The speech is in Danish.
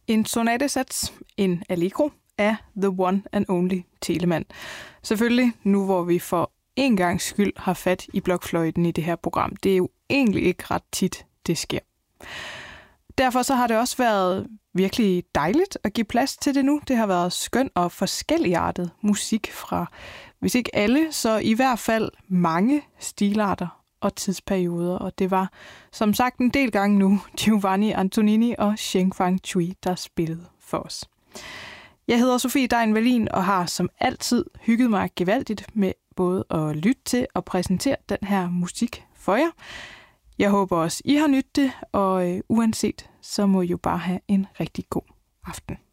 En sonatesats, en allegro af The One and Only Telemann. Selvfølgelig nu, hvor vi for en gangs skyld har fat i blokfløjten i det her program. Det er jo egentlig ikke ret tit, det sker. Derfor så har det også været virkelig dejligt at give plads til det nu. Det har været skøn og forskelligartet musik fra, hvis ikke alle, så i hvert fald mange stilarter og tidsperioder. Og det var som sagt en del gange nu Giovanni Antonini og Sheng-Fang Cui, der spillede for os. Jeg hedder Sofie Dein Wallin og har som altid hygget mig gevaldigt med både at lytte til og præsentere den her musik for jer. Jeg håber også, I har nydt det, og uanset, så må I jo bare have en rigtig god aften.